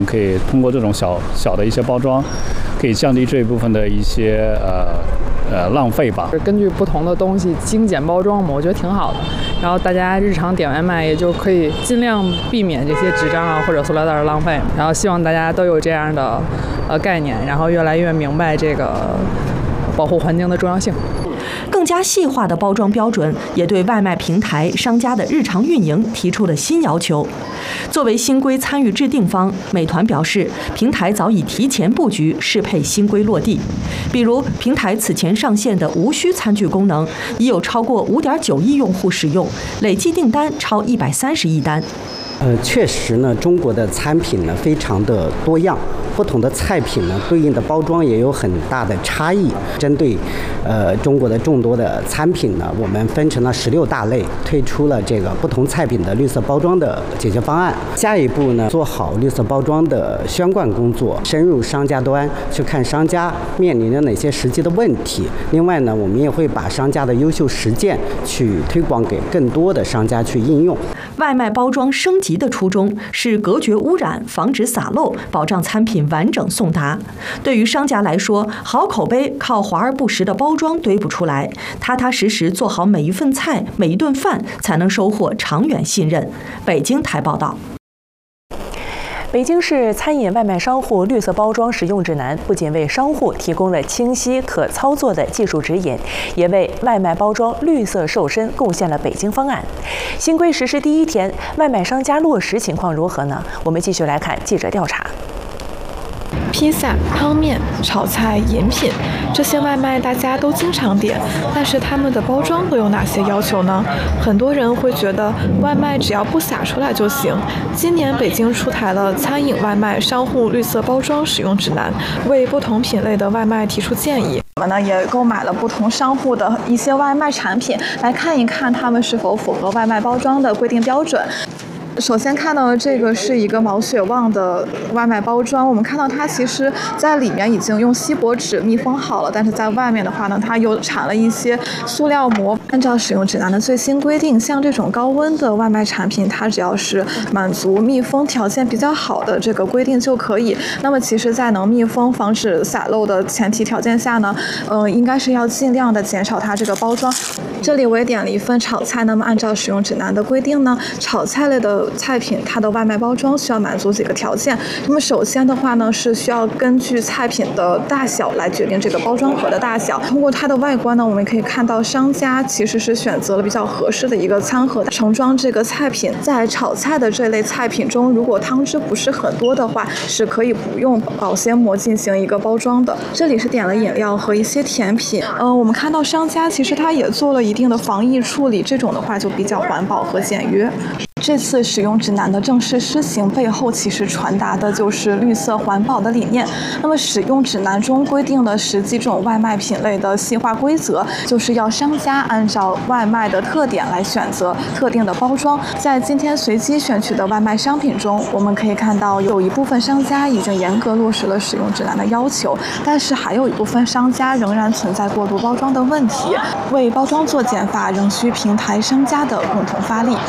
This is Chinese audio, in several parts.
可以通过这种小的一些包装，可以降低这一部分的一些浪费吧。 根据不同的东西精简包装嘛，我觉得挺好的。然后大家日常点外卖也就可以尽量避免这些纸张啊或者塑料袋的浪费。然后希望大家都有这样的概念，然后越来越明白这个保护环境的重要性。 更加细化的包装标准也对外卖平台商家的日常运营提出了新要求。作为新规参与制定方，美团表示，平台早已提前布局，适配新规落地。比如，平台此前上线的无需餐具功能，已有超过5.9亿用户使用，累计订单超130亿单。 确实呢，中国的餐品呢非常的多样，不同的菜品呢对应的包装也有很大的差异。针对中国的众多的餐品呢，我们分成了16大类，推出了这个不同菜品的绿色包装的解决方案。下一步呢，做好绿色包装的宣贯工作，深入商家端去看商家面临着哪些实际的问题。另外呢，我们也会把商家的优秀实践去推广给更多的商家去应用。 外卖包装升级的初衷是隔绝污染，防止洒漏，保障餐品完整送达。对于商家来说，好口碑靠华而不实的包装堆不出来，踏踏实实做好每一份菜、每一顿饭，才能收获长远信任。北京台报道。 北京市餐饮外卖商户绿色包装使用指南不仅为商户提供了清晰可操作的技术指引，也为外卖包装绿色瘦身贡献了北京方案。新规实施第1天，外卖商家落实情况如何呢？我们继续来看记者调查。 披萨、汤面、炒菜、饮品，这些外卖大家都经常点，但是他们的包装都有哪些要求呢？很多人会觉得外卖只要不洒出来就行。今年北京出台了餐饮外卖商户绿色包装使用指南，为不同品类的外卖提出建议。我们呢也购买了不同商户的一些外卖产品，来看一看他们是否符合外卖包装的规定标准。首先看到的这个是一个毛血旺的外卖包装，我们看到它其实在里面已经用锡箔纸密封好了，但是在外面的话呢，它又缠了一些塑料膜。按照使用指南的最新规定，像这种高温的外卖产品，它只要是满足密封条件比较好的这个规定就可以。那么其实在能密封防止洒漏的前提条件下呢，应该是要尽量的减少它这个包装。这里我也点了一份炒菜，那么按照使用指南的规定呢，炒菜类的菜品它的外卖包装需要满足几个条件。那么首先的话呢，是需要根据菜品的大小来决定这个包装盒的大小。通过它的外观呢，我们可以看到商家其实是选择了比较合适的一个餐盒盛装这个菜品。在炒菜的这类菜品中，如果汤汁不是很多的话，是可以不用保鲜膜进行一个包装的。这里是点了饮料和一些甜品。我们看到商家其实它也做了一定的防疫处理，这种的话就比较环保和简约。这次使用指南的正式施行背后，其实传达的就是绿色环保的理念。那么使用指南中规定的10几种外卖品类的细化规则，就是要商家按照外卖的特点来选择特定的包装。在今天随机选取的外卖商品中，我们可以看到有一部分商家已经严格落实了使用指南的要求，但是还有一部分商家仍然存在过度包装的问题。为包装做减法，仍需平台商家的共同发力。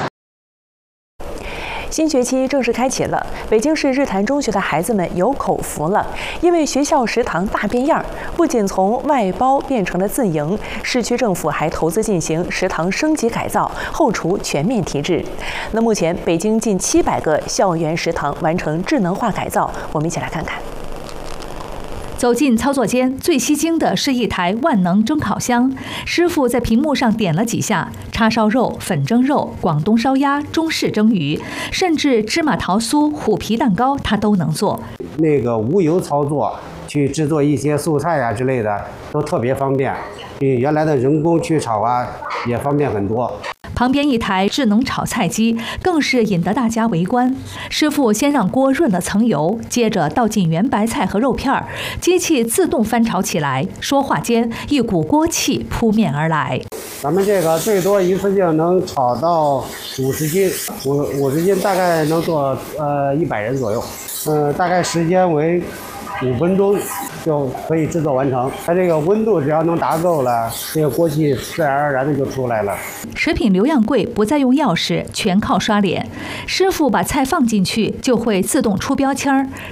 新学期正式开启了，北京市日坛中学的孩子们有口福了，因为学校食堂大变样，不仅从外包变成了自营，市区政府还投资进行食堂升级改造，后厨全面提质。那目前北京近700个校园食堂完成智能化改造，我们一起来看看。 走进操作间，最吸睛的是一台万能蒸烤箱。师傅在屏幕上点了几下，叉烧肉、粉蒸肉、广东烧鸭、中式蒸鱼，甚至芝麻桃酥、虎皮蛋糕，他都能做。 那个无油操作去制作一些素菜啊之类的，都特别方便，比原来的人工去炒啊也方便很多。 旁边一台智能炒菜机更是引得大家围观。师傅先让锅润了层油，接着倒进圆白菜和肉片，机器自动翻炒起来。说话间，一股锅气扑面而来。 咱们这个最多一次性能炒到50斤，50斤大概能做100人左右。大概时间为 5分钟就可以制作完成。它这个温度只要能达够了，这个锅气自然而然的就出来了。 食品留样柜不再用钥匙，全靠刷脸。师傅把菜放进去，就会自动出标签，